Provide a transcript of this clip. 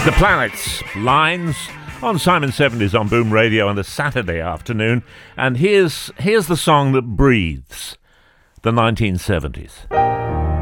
The Planets, Lines, on Simon 70s on Boom Radio on a Saturday afternoon. And here's the song that breathes the 1970s.